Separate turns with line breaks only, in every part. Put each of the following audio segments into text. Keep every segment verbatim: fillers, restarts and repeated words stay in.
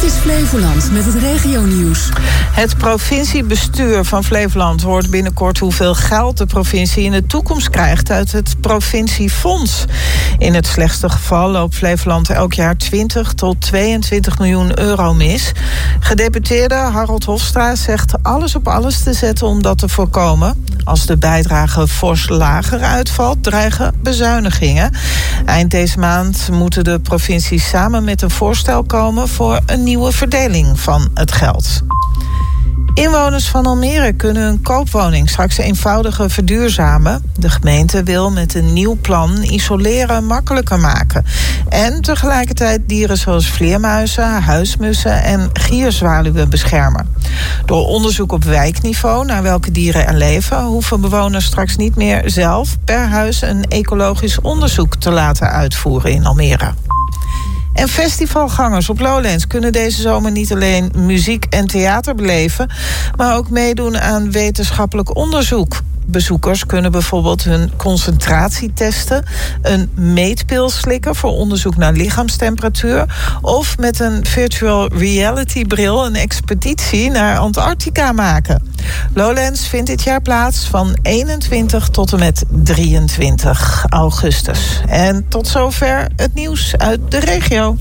Dit is Flevoland met het regionieuws.
Het provinciebestuur van Flevoland hoort binnenkort hoeveel geld de provincie in de toekomst krijgt uit het provinciefonds. In het slechtste geval loopt Flevoland elk jaar twintig tot tweeëntwintig miljoen euro mis. Gedeputeerde Harold Hofstra zegt alles op alles te zetten om dat te voorkomen. Als de bijdrage fors lager uitvalt, dreigen bezuinigingen. Eind deze maand moeten de provincies samen met een voorstel komen voor een nieuwe verdeling van het geld. Inwoners van Almere kunnen hun koopwoning straks eenvoudiger verduurzamen. De gemeente wil met een nieuw plan isoleren makkelijker maken. En tegelijkertijd dieren zoals vleermuizen, huismussen en gierzwaluwen beschermen. Door onderzoek op wijkniveau naar welke dieren er leven, hoeven bewoners straks niet meer zelf per huis een ecologisch onderzoek te laten uitvoeren in Almere. En festivalgangers op Lowlands kunnen deze zomer niet alleen muziek en theater beleven, maar ook meedoen aan wetenschappelijk onderzoek. Bezoekers kunnen bijvoorbeeld hun concentratie testen, een meetpil slikken voor onderzoek naar lichaamstemperatuur of met een virtual reality bril een expeditie naar Antarctica maken. Lowlands vindt dit jaar plaats van eenentwintig tot en met drieëntwintig augustus. En tot zover het nieuws uit de regio.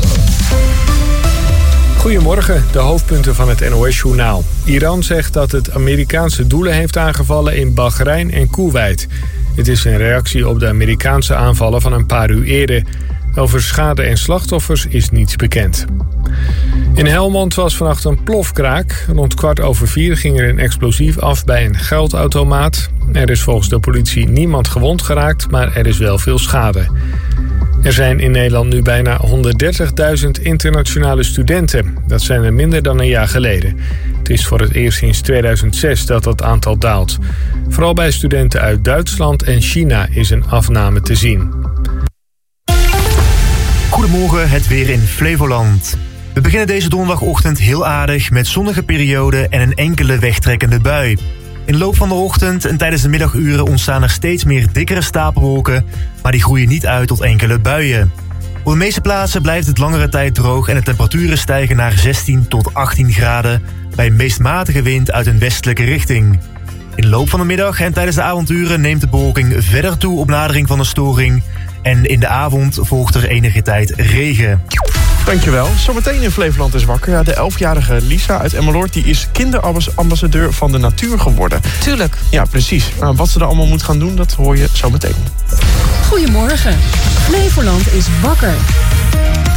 Goedemorgen, de hoofdpunten van het N O S-journaal. Iran zegt dat het Amerikaanse doelen heeft aangevallen in Bahrein en Koeweit. Dit is een reactie op de Amerikaanse aanvallen van een paar uur eerder. Over schade en slachtoffers is niets bekend. In Helmond was vannacht een plofkraak. Rond kwart over vier ging er een explosief af bij een geldautomaat. Er is volgens de politie niemand gewond geraakt, maar er is wel veel schade. Er zijn in Nederland nu bijna honderddertigduizend internationale studenten. Dat zijn er minder dan een jaar geleden. Het is voor het eerst sinds tweeduizend zes dat dat aantal daalt. Vooral bij studenten uit Duitsland en China is een afname te zien.
Goedemorgen, het weer in Flevoland. We beginnen deze donderdagochtend heel aardig met zonnige perioden en een enkele wegtrekkende bui. In de loop van de ochtend en tijdens de middaguren ontstaan er steeds meer dikkere stapelwolken, maar die groeien niet uit tot enkele buien. Op de meeste plaatsen blijft het langere tijd droog en de temperaturen stijgen naar zestien tot achttien graden bij een meest matige wind uit een westelijke richting. In de loop van de middag en tijdens de avonduren neemt de bewolking verder toe op nadering van de storing en in de avond volgt er enige tijd regen.
Dankjewel. Zometeen in Flevoland is wakker. Ja, de elfjarige Lisa uit Emmeloord die is kinderambassadeur van de natuur geworden.
Tuurlijk.
Ja, precies. Nou, wat ze er allemaal moet gaan doen, dat hoor je zometeen.
Goedemorgen. Flevoland is wakker.